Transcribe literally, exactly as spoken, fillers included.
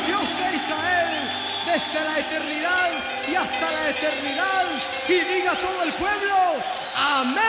Dios de Israel desde la eternidad y hasta la eternidad. Y diga todo el pueblo, amén.